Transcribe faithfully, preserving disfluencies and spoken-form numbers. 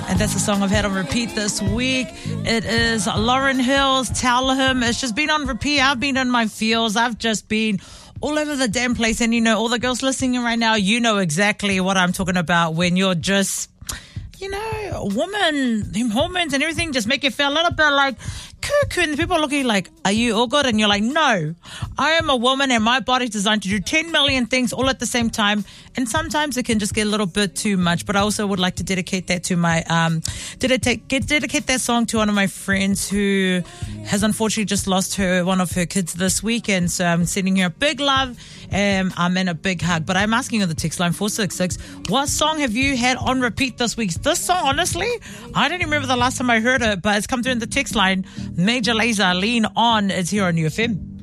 And that's the song I've had on repeat this week. It is Lauryn Hill's Tell Him. It's just been on repeat. I've been in my feels. I've just been all over the damn place. And, you know, all the girls listening right now, you know exactly what I'm talking about when you're just, you know, a woman, them hormones and everything just make you feel a little bit like cuckoo. And the people are looking like, are you all good? And you're like, no, I am a woman and my body's designed to do ten million things all at the same time. And sometimes it can just get a little bit too much. But I also would like to dedicate that to my, um, dedicate, get, dedicate that song to one of my friends who has unfortunately just lost her, one of her kids this weekend. So I'm sending her a big love um, um, and a big hug. But I'm asking on the text line four six six, what song have you had on repeat this week? This song, honestly, I don't even remember the last time I heard it, but it's come through in the text line. Major Lazer, Lean On. It's here on U F M.